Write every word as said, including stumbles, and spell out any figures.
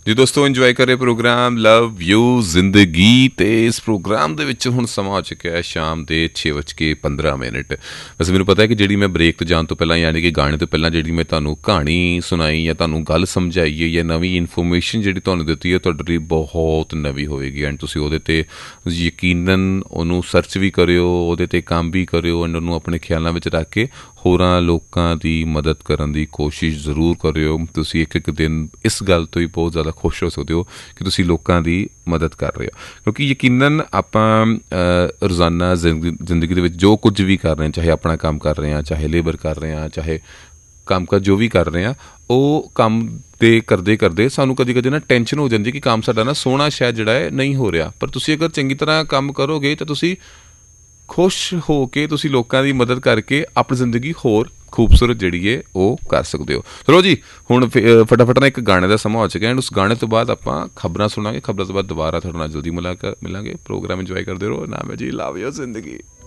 ਜੀ ਦੋਸਤੋ, ਇੰਜੋਏ ਕਰੇ ਪ੍ਰੋਗਰਾਮ ਲਵ ਯੂ ਜ਼ਿੰਦਗੀ। ਤੇ ਇਸ ਪ੍ਰੋਗਰਾਮ ਦੇ ਵਿੱਚ ਹੁਣ ਸਮਾਂ ਹੋ ਚੁੱਕਿਆ ਹੈ ਸ਼ਾਮ ਦੇ ਛੇ ਵੱਜ ਕੇ ਪੰਦਰਾਂ ਮਿੰਟ। ਵੈਸੇ ਮੈਨੂੰ ਪਤਾ ਹੈ ਕਿ ਜਿਹੜੀ ਮੈਂ ਬ੍ਰੇਕ ਤੋਂ ਜਾਣ ਤੋਂ ਪਹਿਲਾਂ, ਯਾਨੀ ਕਿ ਗਾਣੇ ਤੋਂ ਪਹਿਲਾਂ ਜਿਹੜੀ ਮੈਂ ਤੁਹਾਨੂੰ ਕਹਾਣੀ ਸੁਣਾਈ ਜਾਂ ਤੁਹਾਨੂੰ ਗੱਲ ਸਮਝਾਈ ਹੈ ਜਾਂ ਨਵੀਂ ਇਨਫੋਰਮੇਸ਼ਨ ਜਿਹੜੀ ਤੁਹਾਨੂੰ ਦਿੱਤੀ ਹੈ, ਤੁਹਾਡੇ ਲਈ ਬਹੁਤ ਨਵੀਂ ਹੋਵੇਗੀ। ਐਂਡ ਤੁਸੀਂ ਉਹਦੇ 'ਤੇ ਯਕੀਨਨ ਉਹਨੂੰ ਸਰਚ ਵੀ ਕਰਿਓ, ਉਹਦੇ 'ਤੇ ਕੰਮ ਵੀ ਕਰਿਓ, ਐਂਡ ਉਹਨੂੰ ਆਪਣੇ ਖਿਆਲਾਂ ਵਿੱਚ ਰੱਖ ਕੇ ਹੋਰਾਂ ਲੋਕਾਂ ਦੀ ਮਦਦ ਕਰਨ ਦੀ ਕੋਸ਼ਿਸ਼ ਜ਼ਰੂਰ ਕਰਿਓ। ਤੁਸੀਂ ਇੱਕ ਇੱਕ ਦਿਨ ਇਸ ਗੱਲ ਤੋਂ ਹੀ ਬਹੁਤ ਜ਼ਿਆਦਾ ਖੁਸ਼ ਹੋ ਸਕਦੇ ਹੋ ਕਿ ਤੁਸੀਂ ਲੋਕਾਂ ਦੀ ਮਦਦ ਕਰ ਰਹੇ ਹੋ, ਕਿਉਂਕਿ ਯਕੀਨਨ ਆਪਾਂ ਰੋਜ਼ਾਨਾ ਜ਼ਿੰਦਗੀ ਜ਼ਿੰਦਗੀ ਦੇ ਵਿੱਚ ਜੋ ਕੁਝ ਵੀ ਕਰ ਰਹੇ ਹਾਂ, ਚਾਹੇ ਆਪਣਾ ਕੰਮ ਕਰ ਰਹੇ ਹਾਂ, ਚਾਹੇ ਲੇਬਰ ਕਰ ਰਹੇ ਹਾਂ, ਚਾਹੇ ਕੰਮ ਕਰ ਜੋ ਵੀ ਕਰ ਰਹੇ ਹਾਂ, ਉਹ ਕੰਮ ਦੇ ਕਰਦੇ ਕਰਦੇ ਸਾਨੂੰ ਕਦੀ ਕਦੇ ਨਾ ਟੈਨਸ਼ਨ ਹੋ ਜਾਂਦੀ ਕਿ ਕੰਮ ਸਾਡਾ ਨਾ ਸੋਹਣਾ ਸ਼ਾਇਦ ਜਿਹੜਾ ਹੈ ਨਹੀਂ ਹੋ ਰਿਹਾ। ਪਰ ਤੁਸੀਂ ਅਗਰ ਚੰਗੀ ਤਰ੍ਹਾਂ ਕੰਮ ਕਰੋਗੇ ਤਾਂ ਤੁਸੀਂ ਖੁਸ਼ ਹੋ ਕੇ ਤੁਸੀਂ ਲੋਕਾਂ ਦੀ ਮਦਦ ਕਰਕੇ ਆਪਣੀ ਜ਼ਿੰਦਗੀ ਹੋਰ ਖੂਬਸੂਰਤ ਜਿਹੜੀ ਹੈ ਉਹ ਕਰ ਸਕਦੇ ਹੋ। ਚਲੋ ਜੀ, ਹੁਣ ਫਟਾਫਟ ਨਾ ਇੱਕ ਗਾਣੇ ਦਾ ਸਮਾਂ ਹੋ ਚੁੱਕਿਆ, ਐਂਡ ਉਸ ਗਾਣੇ ਤੋਂ ਬਾਅਦ ਆਪਾਂ ਖਬਰਾਂ ਸੁਣਾਂਗੇ। ਖਬਰਾਂ ਤੋਂ ਬਾਅਦ ਦੁਬਾਰਾ ਤੁਹਾਡੇ ਨਾਲ ਜਲਦੀ ਮੁਲਾਕਾਤ ਮਿਲਾਂਗੇ। ਪ੍ਰੋਗਰਾਮ ਇੰਜੋਏ ਕਰਦੇ ਰਹੋ। ਨਾਮ ਹੈ ਜੀ ਲਵ ਯੂ ਜ਼ਿੰਦਗੀ।